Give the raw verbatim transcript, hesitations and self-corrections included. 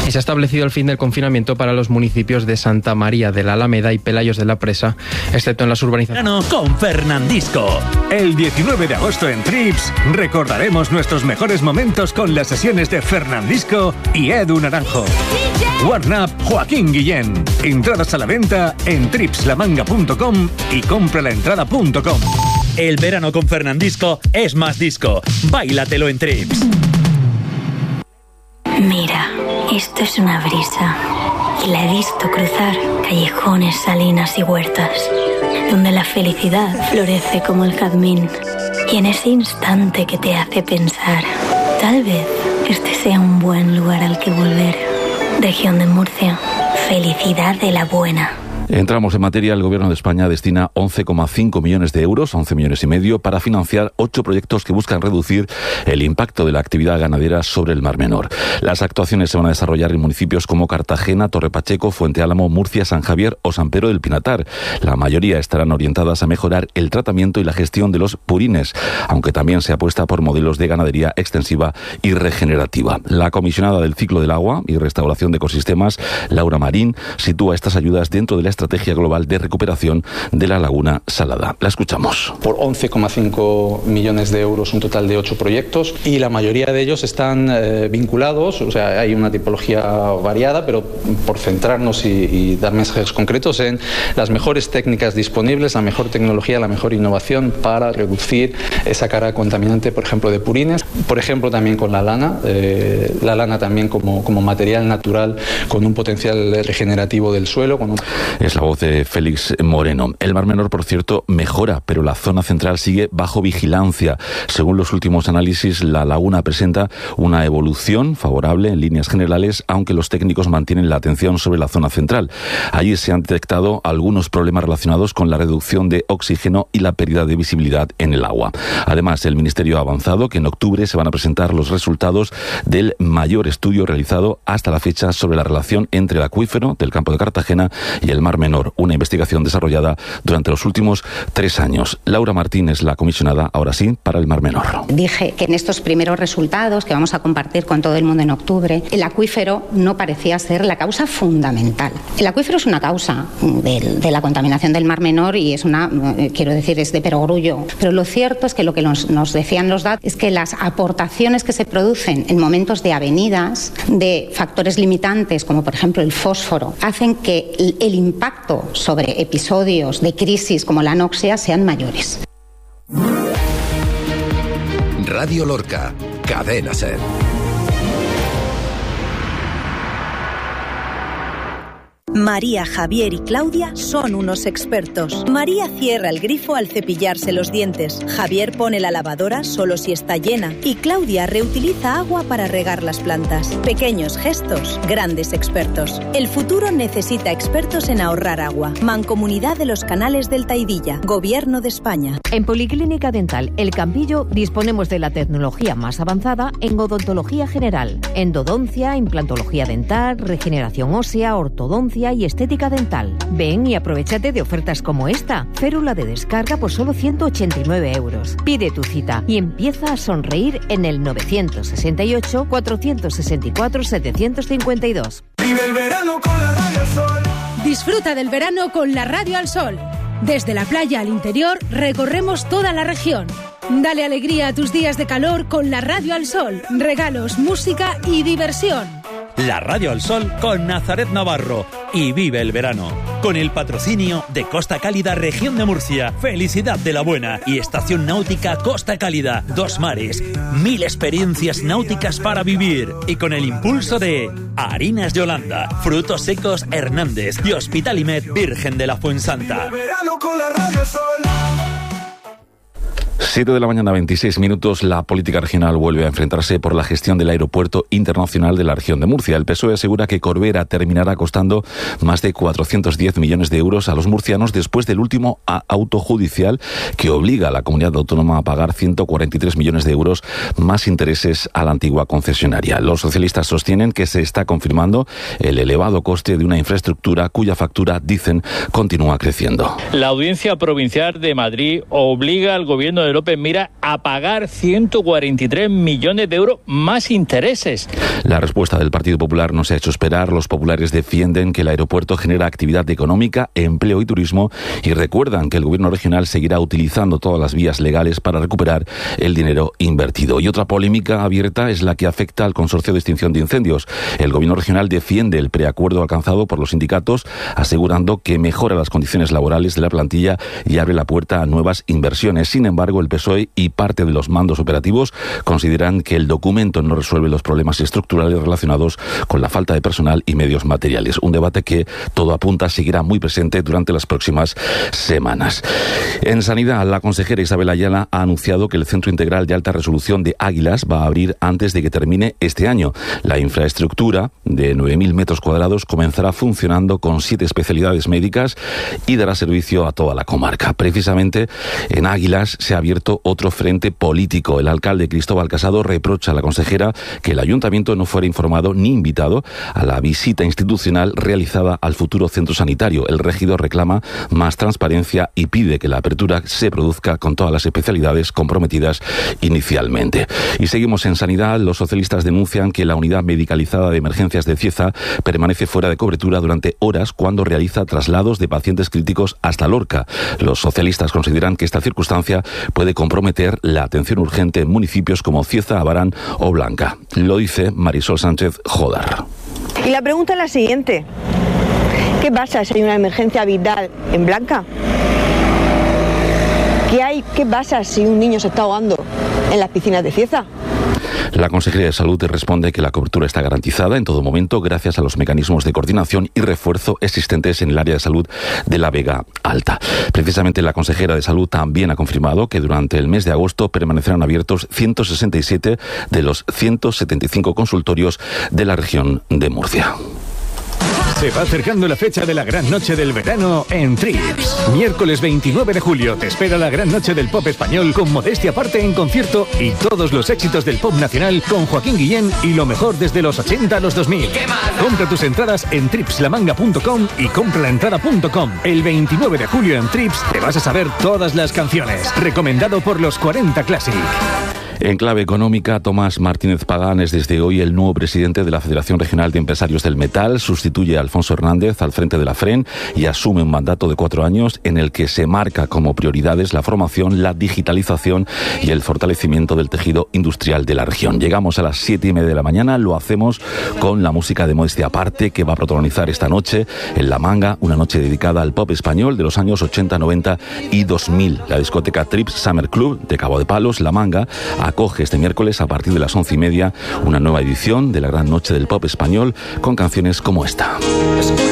Y se ha establecido el fin del confinamiento para los municipios de Santa María de la Alameda y Pelayos de la Presa, excepto en las urbanizaciones. Con Fernandisco. El diecinueve de agosto en Trips recordaremos nuestros mejores momentos con las sesiones de Fernandisco y Edu Naranjo. Warn Up Joaquín Guillén. Entradas a la venta en trips la manga punto com y compralaentrada punto com. El verano con Fernandisco es más disco. Báilatelo en Trips. Mira, esto es una brisa. Y la he visto cruzar callejones, salinas y huertas, donde la felicidad florece como el jazmín. Y en ese instante que te hace pensar, tal vez este sea un buen lugar al que volver. Región de Murcia, felicidad de la buena. Entramos en materia. El Gobierno de España destina once coma cinco millones de euros, once millones y medio, para financiar ocho proyectos que buscan reducir el impacto de la actividad ganadera sobre el Mar Menor. Las actuaciones se van a desarrollar en municipios como Cartagena, Torre Pacheco, Fuente Álamo, Murcia, San Javier o San Pedro del Pinatar. La mayoría estarán orientadas a mejorar el tratamiento y la gestión de los purines, aunque también se apuesta por modelos de ganadería extensiva y regenerativa. La comisionada del ciclo del agua y restauración de ecosistemas, Laura Marín, sitúa estas ayudas dentro de la Estrategia Global de Recuperación de la Laguna Salada. La escuchamos. Por once coma cinco millones de euros, un total de ocho proyectos, y la mayoría de ellos están eh, vinculados, o sea, hay una tipología variada, pero por centrarnos y, y dar mensajes concretos en las mejores técnicas disponibles, la mejor tecnología, la mejor innovación para reducir esa carga contaminante, por ejemplo, de purines. Por ejemplo, también con la lana, eh, la lana también como, como material natural con un potencial regenerativo del suelo. Con un... Es la voz de Félix Moreno. El Mar Menor, por cierto, mejora, pero la zona central sigue bajo vigilancia. Según los últimos análisis, la laguna presenta una evolución favorable en líneas generales, aunque los técnicos mantienen la atención sobre la zona central. Allí se han detectado algunos problemas relacionados con la reducción de oxígeno y la pérdida de visibilidad en el agua. Además, el Ministerio ha avanzado que en octubre se van a presentar los resultados del mayor estudio realizado hasta la fecha sobre la relación entre el acuífero del campo de Cartagena y el Mar Menor, una investigación desarrollada durante los últimos tres años. Laura Martín es la comisionada, ahora sí, para el Mar Menor. Dije que en estos primeros resultados que vamos a compartir con todo el mundo en octubre, el acuífero no parecía ser la causa fundamental. El acuífero es una causa de, de la contaminación del Mar Menor y es una, quiero decir, es de perogrullo. Pero lo cierto es que lo que nos, nos decían los datos es que las aportaciones que se producen en momentos de avenidas, de factores limitantes como por ejemplo el fósforo, hacen que el, el impacto sobre episodios de crisis como la anoxia sean mayores. Radio Lorca, Cadena SER. María, Javier y Claudia son unos expertos. María cierra el grifo al cepillarse los dientes. Javier pone la lavadora solo si está llena. Y Claudia reutiliza agua para regar las plantas. Pequeños gestos, grandes expertos. El futuro necesita expertos en ahorrar agua. Mancomunidad de los Canales del Taidilla. Gobierno de España. En Policlínica Dental El Campillo disponemos de la tecnología más avanzada en odontología general, endodoncia, implantología dental, regeneración ósea, ortodoncia y estética dental. Ven y aprovechate de ofertas como esta. Férula de descarga por solo ciento ochenta y nueve euros. Pide tu cita y empieza a sonreír en el novecientos sesenta y ocho, cuatrocientos sesenta y cuatro, setecientos cincuenta y dos. Vive el verano con la Radio al Sol. Disfruta del verano con la Radio al Sol. Desde la playa al interior recorremos toda la región. Dale alegría a tus días de calor con la Radio al Sol. Regalos, música y diversión. La Radio al Sol con Nazaret Navarro. Y vive el verano. Con el patrocinio de Costa Cálida, Región de Murcia. Felicidad de la Buena. Y Estación Náutica Costa Cálida. Dos mares. Mil experiencias náuticas para vivir. Y con el impulso de Harinas Yolanda, Frutos Secos Hernández y Hospitalimed Virgen de la Fuensanta. Verano con la Radio al Sol. siete de la mañana, veintiséis minutos. La política regional vuelve a enfrentarse por la gestión del aeropuerto internacional de la región de Murcia. El P S O E asegura que Corbera terminará costando más de cuatrocientos diez millones de euros a los murcianos después del último auto judicial que obliga a la comunidad autónoma a pagar ciento cuarenta y tres millones de euros más intereses a la antigua concesionaria. Los socialistas sostienen que se está confirmando el elevado coste de una infraestructura cuya factura, dicen, continúa creciendo. La Audiencia Provincial de Madrid obliga al Gobierno de López Mira a pagar ciento cuarenta y tres millones de euros más intereses. La respuesta del Partido Popular no se ha hecho esperar. Los populares defienden que el aeropuerto genera actividad económica, empleo y turismo y recuerdan que el gobierno regional seguirá utilizando todas las vías legales para recuperar el dinero invertido. Y otra polémica abierta es la que afecta al Consorcio de Extinción de Incendios. El gobierno regional defiende el preacuerdo alcanzado por los sindicatos, asegurando que mejora las condiciones laborales de la plantilla y abre la puerta a nuevas inversiones. Sin embargo, el P S O E y parte de los mandos operativos consideran que el documento no resuelve los problemas estructurales relacionados con la falta de personal y medios materiales. Un debate que todo apunta seguirá muy presente durante las próximas semanas. En Sanidad, la consejera Isabel Ayala ha anunciado que el Centro Integral de Alta Resolución de Águilas va a abrir antes de que termine este año. La infraestructura de nueve mil metros cuadrados comenzará funcionando con siete especialidades médicas y dará servicio a toda la comarca. Precisamente en Águilas se ha abierto otro frente político. El alcalde Cristóbal Casado reprocha a la consejera que el ayuntamiento no fuera informado ni invitado a la visita institucional realizada al futuro centro sanitario. El regidor reclama más transparencia y pide que la apertura se produzca con todas las especialidades comprometidas inicialmente. Y seguimos en Sanidad. Los socialistas denuncian que la unidad medicalizada de emergencias de Cieza permanece fuera de cobertura durante horas cuando realiza traslados de pacientes críticos hasta Lorca. Los socialistas consideran que esta circunstancia puede comprometer la atención urgente en municipios como Cieza, Abarán o Blanca. Lo dice Marisol Sánchez Jodar. Y la pregunta es la siguiente: ¿qué pasa si hay una emergencia vital en Blanca? ¿Qué hay? ¿Qué pasa si un niño se está ahogando en las piscinas de Cieza? La Consejería de Salud responde que la cobertura está garantizada en todo momento gracias a los mecanismos de coordinación y refuerzo existentes en el área de salud de la Vega Alta. Precisamente la consejera de Salud también ha confirmado que durante el mes de agosto permanecerán abiertos ciento sesenta y siete de los ciento setenta y cinco consultorios de la región de Murcia. Se va acercando la fecha de la gran noche del verano en Trips. Miércoles veintinueve de julio te espera la gran noche del pop español con Modestia Aparte en concierto y todos los éxitos del pop nacional con Joaquín Guillén y lo mejor desde los ochenta a los dos mil. Compra tus entradas en trips la manga punto com y compralaentrada punto com. El veintinueve de julio en Trips te vas a saber todas las canciones. Recomendado por los cuarenta Classic. En clave económica, Tomás Martínez Pagán es desde hoy el nuevo presidente de la Federación Regional de Empresarios del Metal. Sustituye a Alfonso Hernández al frente de la FREN y asume un mandato de cuatro años en el que se marca como prioridades la formación, la digitalización y el fortalecimiento del tejido industrial de la región. Llegamos a las siete y media de la mañana, lo hacemos con la música de Modestia Aparte que va a protagonizar esta noche en La Manga, una noche dedicada al pop español de los años ochenta, noventa y dos mil. La discoteca Trips Summer Club de Cabo de Palos, La Manga, acoge este miércoles a partir de las once y media una nueva edición de la gran noche del pop español con canciones como esta.